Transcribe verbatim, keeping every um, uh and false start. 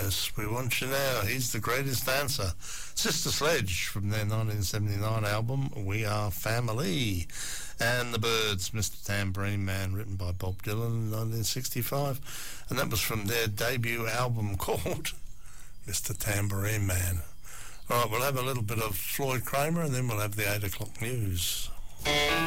Yes, we want you now. He's the greatest dancer. Sister Sledge from their nineteen seventy-nine album, We Are Family. And The Byrds, Mister Tambourine Man, written by Bob Dylan in nineteen sixty-five. And that was from their debut album called Mister Tambourine Man. All right, we'll have a little bit of Floyd Kramer and then we'll have the eight o'clock news.